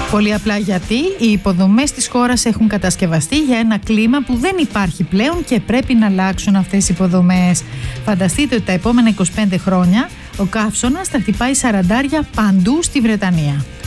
Πολύ απλά γιατί οι υποδομές της χώρας έχουν κατασκευαστεί για ένα κλίμα που δεν υπάρχει πλέον και πρέπει να αλλάξουν αυτές οι υποδομές. Φανταστείτε ότι τα επόμενα 25 χρόνια ο καύσωνας θα χτυπάει 40 παντού στη Βρετανία.